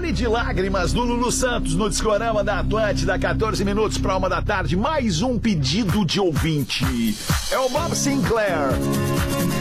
Mar de Lágrimas do Lulu Santos no Discorama da Atlântida, 14 minutos para 1 da tarde. Mais um pedido de ouvinte. É o Bob Sinclair.